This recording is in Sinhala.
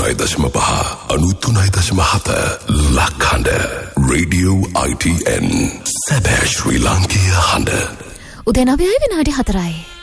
93.5 93.7 ලක්හඬ Radio ITN සැබෑ ශ්‍රී ලාංකීය හඬ. උදේ 9 විනාඩි 4යි.